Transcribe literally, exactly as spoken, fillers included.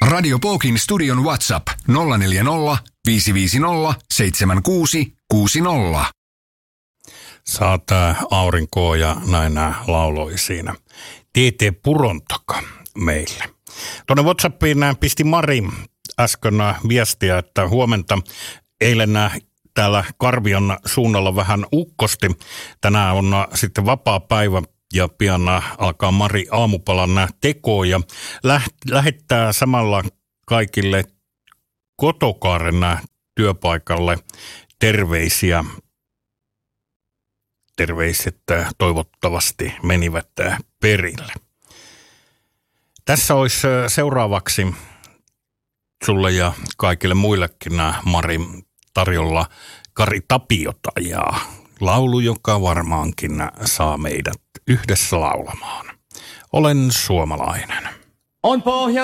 Radio Pookin studion WhatsApp nolla neljä nolla, viisi viisi nolla, seitsemän kuusi kuusi nolla. Saat aurinkoa ja näin lauloi siinä. T T Purontaka meille. Tuonne WhatsAppiin pisti Mari äsken viestiä, että huomenta eilen täällä Karvion suunnalla vähän ukkosti. Tänään on sitten vapaa päivä ja pian alkaa Mari aamupalan tekoon ja lähettää samalla kaikille Kotokaaren työpaikalle terveisiä. Terveiset toivottavasti menivät perille. Tässä olisi seuraavaksi sulle ja kaikille muillekin Mari tarjolla Kari Tapiota ja laulu, joka varmaankin saa meidät yhdessä laulamaan. Olen suomalainen. On pohjan